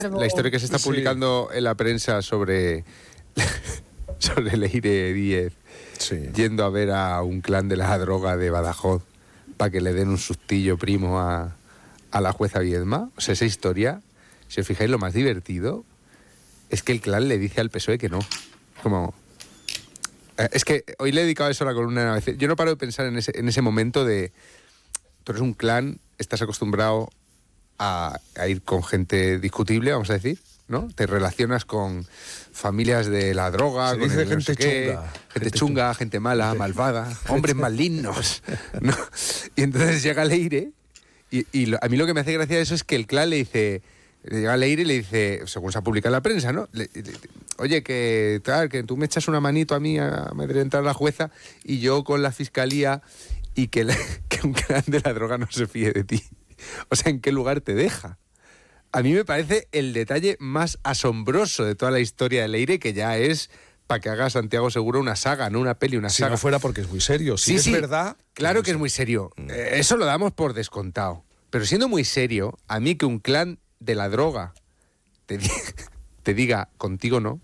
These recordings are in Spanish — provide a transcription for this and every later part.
la historia que se está publicando en la prensa sobre Leire Díez yendo a ver a un clan de la droga de Badajoz para que le den un sustillo primo a la jueza Viedma. O sea, esa historia, si os fijáis, lo más divertido es que el clan le dice al PSOE que no. Como... Es que hoy le he dedicado eso a la columna. Yo no paro de pensar en ese momento de... Tú eres un clan, estás acostumbrado a ir con gente discutible, vamos a decir, ¿no? Te relacionas con familias de la droga, con gente no sé qué, chunga. Gente chunga, gente mala, malvada, hombres malignos, ¿no? Y entonces llega Leire y a mí lo que me hace gracia de eso es que el clan le dice... Llega Leire y le dice, según se ha publicado en la prensa, ¿no? Oye, que tú me echas una manito a mí a amedrentar a la jueza y yo con la fiscalía y que un clan de la droga no se fíe de ti. O sea, ¿en qué lugar te deja? A mí me parece el detalle más asombroso de toda la historia de Leire, que ya es para que haga Santiago Seguro una saga, no una peli, una saga. Si no fuera porque es muy serio. Si es verdad... Claro que es muy serio. Eso lo damos por descontado. Pero siendo muy serio, a mí que un clan de la droga te diga contigo no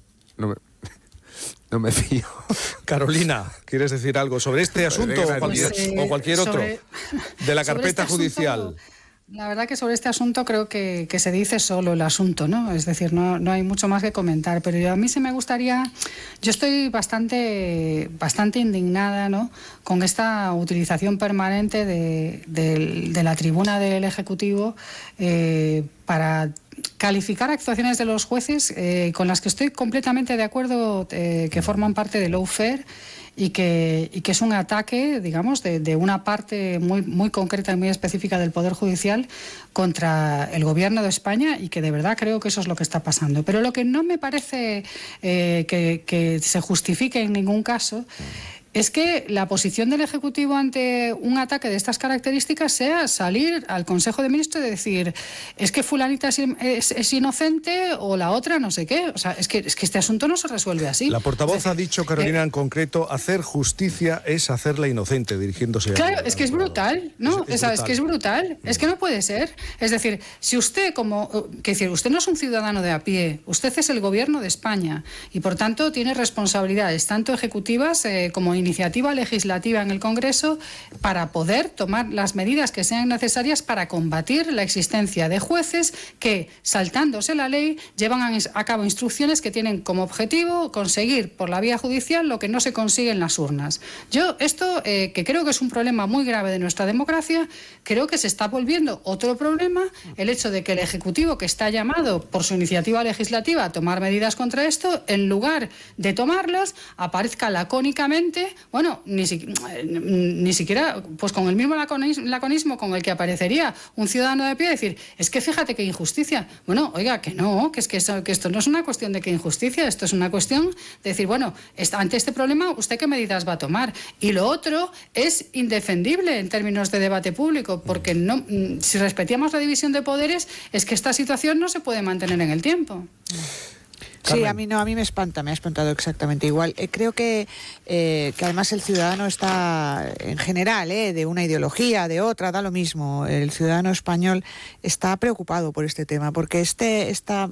me fío. Carolina, ¿quieres decir algo sobre este asunto o cualquier otro de la carpeta judicial? La verdad que sobre este asunto creo que se dice solo el asunto, ¿no? Es decir, no hay mucho más que comentar, pero a mí sí me gustaría... Yo estoy bastante indignada, ¿no?, con esta utilización permanente de la tribuna del Ejecutivo para calificar actuaciones de los jueces con las que estoy completamente de acuerdo, que forman parte del lawfare y que es un ataque, digamos, de una parte muy concreta y muy específica del Poder Judicial contra el Gobierno de España, y que de verdad creo que eso es lo que está pasando. Pero lo que no me parece que se justifique en ningún caso es que la posición del Ejecutivo ante un ataque de estas características sea salir al Consejo de Ministros y decir, es que fulanita es inocente o la otra no sé qué. O sea, es que este asunto no se resuelve así. La portavoz ha dicho, Carolina, en concreto, hacer justicia es hacerla inocente, dirigiéndose a... Claro, es que es brutal, ¿no? Es que es brutal. Es que no puede ser. Es decir, si usted usted no es un ciudadano de a pie, usted es el Gobierno de España y por tanto tiene responsabilidades tanto ejecutivas como iniciativa legislativa en el Congreso para poder tomar las medidas que sean necesarias para combatir la existencia de jueces que, saltándose la ley, llevan a cabo instrucciones que tienen como objetivo conseguir por la vía judicial lo que no se consigue en las urnas. Yo esto, que creo que es un problema muy grave de nuestra democracia, creo que se está volviendo otro problema el hecho de que el Ejecutivo, que está llamado por su iniciativa legislativa a tomar medidas contra esto, en lugar de tomarlas, aparezca lacónicamente, bueno, ni siquiera pues con el mismo laconismo con el que aparecería un ciudadano de pie, decir, es que fíjate qué injusticia. Bueno, oiga, que esto no es una cuestión de qué injusticia, esto es una cuestión de decir, bueno, ante este problema, ¿usted qué medidas va a tomar? Y lo otro es indefendible en términos de debate público, porque si respetamos la división de poderes, es que esta situación no se puede mantener en el tiempo. Sí, a mí me espanta, me ha espantado exactamente igual. Creo que además el ciudadano está, en general, de una ideología, de otra, da lo mismo. El ciudadano español está preocupado por este tema, porque esta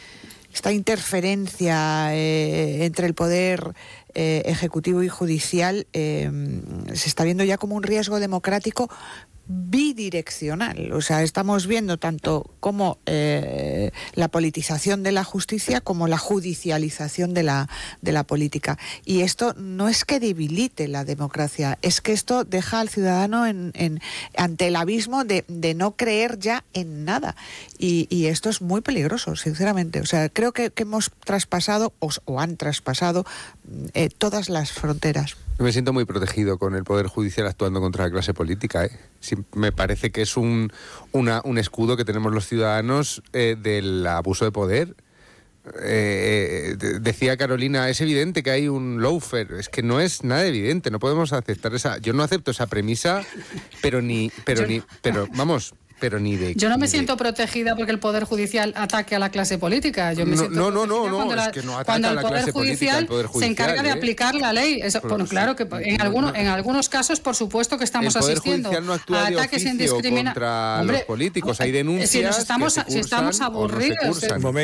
interferencia entre el poder ejecutivo y judicial se está viendo ya como un riesgo democrático bidireccional. O sea, estamos viendo tanto como la politización de la justicia como la judicialización de la política. Y esto no es que debilite la democracia, es que esto deja al ciudadano ante el abismo de no creer ya en nada. Y esto es muy peligroso, sinceramente. O sea, creo que hemos traspasado o han traspasado todas las fronteras. Me siento muy protegido con el Poder Judicial actuando contra la clase política, ¿eh? Sí, me parece que es un escudo que tenemos los ciudadanos del abuso de poder. Decía Carolina, es evidente que hay un lawfare. Es que no es nada evidente, no podemos aceptar esa... Yo no acepto esa premisa, pero vamos... Pero ni de... Yo no me siento protegida porque el Poder Judicial ataque a la clase política. Yo me siento es que no ataca a la clase política, el Poder Judicial se encarga de aplicar la ley. Eso, bueno, claro que en algunos casos, por supuesto, que estamos asistiendo no actúa a ataques indiscriminados contra los políticos. Hay denuncias si estamos aburridos...